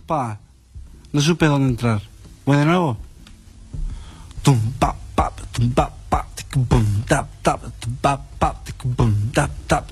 pa. No supe dónde entrar. ¿Voy de nuevo? Tum, pa, pa, tum, pa, pa, tic, bum, tap, tap, tum, pa, pa, tic, bum, tap, tap.